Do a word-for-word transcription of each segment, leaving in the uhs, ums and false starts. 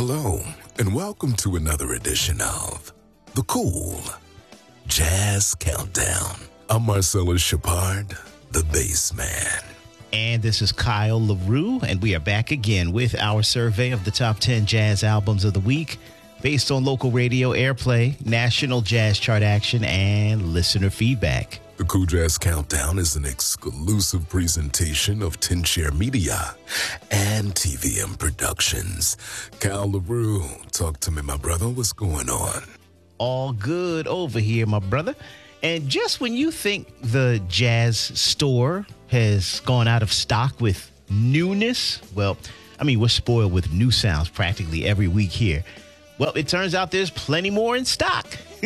Hello, and welcome to another edition of The Cool Jazz Countdown. I'm Marcellus Shepard, the bass man. And this is Kyle LaRue, and we are back again with our survey of the top ten jazz albums of the week based on local radio airplay, national jazz chart action, and listener feedback. The Cool Jazz Countdown is an exclusive presentation of ten Share Media and T V M Productions. Kyle LaRue, talk to me, my brother. What's going on? All good over here, my brother. And just when you think the jazz store has gone out of stock with newness, well, I mean, we're spoiled with new sounds practically every week here. Well, it turns out there's plenty more in stock.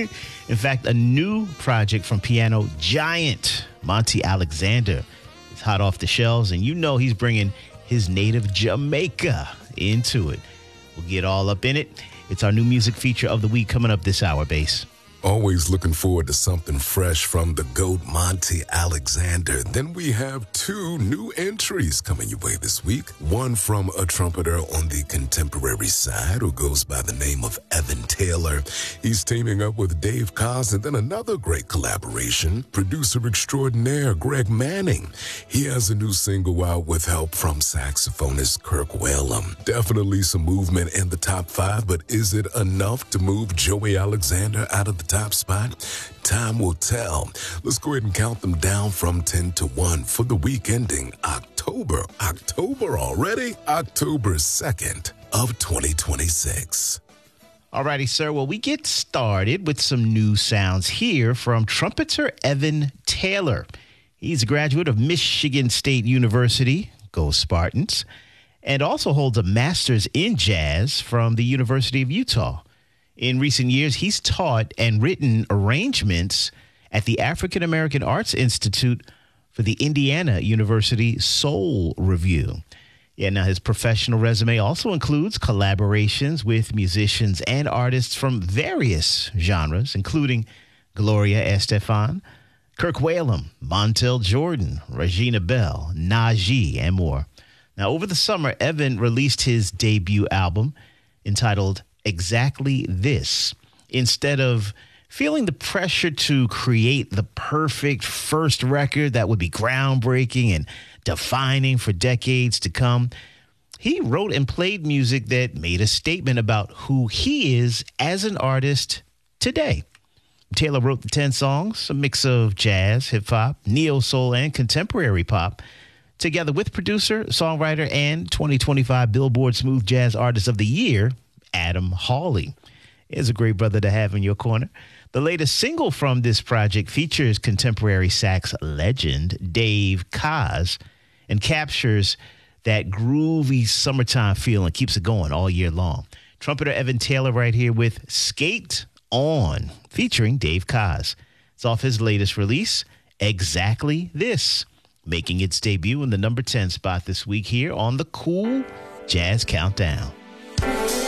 In fact, a new project from piano giant Monty Alexander is hot off the shelves, and you know he's bringing his native Jamaica into it. We'll get all up in it. It's our new music feature of the week coming up this hour, Bass. Always looking forward to something fresh from the GOAT Monty Alexander. Then we have two new entries coming your way this week. One from a trumpeter on the contemporary side who goes by the name of Evan Taylor. He's teaming up with Dave Koz, and then another great collaboration, producer extraordinaire Greg Manning. He has a new single out with help from saxophonist Kirk Whalum. Definitely some movement in the top five, but is it enough to move Joey Alexander out of the top? Top spot? Time will tell. Let's go ahead and count them down from ten to one for the week ending October. October already? October second of twenty twenty-six. Alrighty, sir. Well, we get started with some new sounds here from trumpeter Evan Taylor. He's a graduate of Michigan State University, go Spartans, and also holds a master's in jazz from the University of Utah. In recent years, he's taught and written arrangements at the African American Arts Institute for the Indiana University Soul Review. Yeah, now his professional resume also includes collaborations with musicians and artists from various genres, including Gloria Estefan, Kirk Whalum, Montel Jordan, Regina Bell, Najee, and more. Now, over the summer, Evan released his debut album entitled Exactly This. Instead of feeling the pressure to create the perfect first record that would be groundbreaking and defining for decades to come, he wrote and played music that made a statement about who he is as an artist today. Taylor wrote the ten songs, a mix of jazz, hip-hop, neo-soul, and contemporary pop, together with producer, songwriter, and twenty twenty-five Billboard Smooth Jazz Artist of the Year, Adam Hawley. Is a great brother to have in your corner. The latest single from this project features contemporary sax legend Dave Koz and captures that groovy summertime feel and keeps it going all year long. Trumpeter Evan Taylor right here with Skate On, featuring Dave Koz. It's off his latest release, Exactly This, making its debut in the number ten spot this week here on the Cool Jazz Countdown.